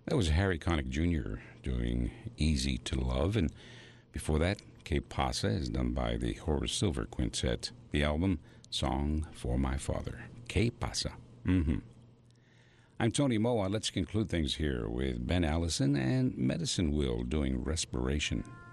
That was Harry Connick Jr. doing Easy to Love, and before that, Que Pasa is done by the Horace Silver Quintet. The album, Song for My Father. Que Pasa. I'm Tony Moa. Let's conclude things here with Ben Allison and Medicine Wheel doing Respiration.